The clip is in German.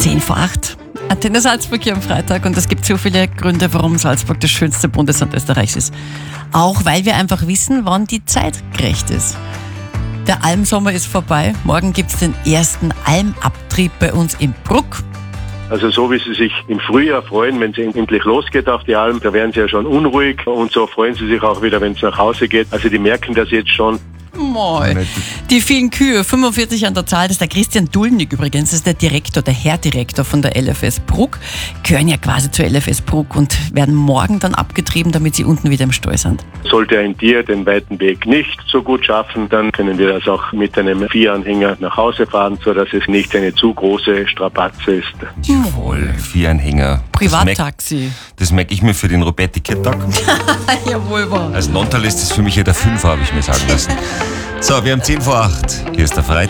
10:08. Antenne Salzburg hier am Freitag und es gibt so viele Gründe, warum Salzburg das schönste Bundesland Österreichs ist. Auch weil wir einfach wissen, wann die Zeit gerecht ist. Der Almsommer ist vorbei. Morgen gibt es den ersten Almabtrieb bei uns in Bruck. Also so wie Sie sich im Frühjahr freuen, wenn es endlich losgeht auf die Alm, da werden Sie ja schon unruhig und so freuen Sie sich auch wieder, wenn es nach Hause geht. Also die merken das jetzt schon. Moi. Die vielen Kühe, 45 an der Zahl, das ist der Christian Dulnig übrigens, das ist der Direktor, der Herr Direktor von der LFS Bruck, gehören ja quasi zur LFS Bruck und werden morgen dann abgetrieben, damit sie unten wieder im Stall sind. Sollte ein Tier den weiten Weg nicht so gut schaffen, dann können wir das auch mit einem Viehanhänger nach Hause fahren, sodass es nicht eine zu große Strapazze ist. Jawohl, Viehanhänger. Privattaxi. Das merke ich mir für den Robert-Tag. Jawohl, wahr. Als Nontal ist das für mich ja der Fünfer, habe ich mir sagen lassen. So, wir haben 10:08. Hier ist der Freitag.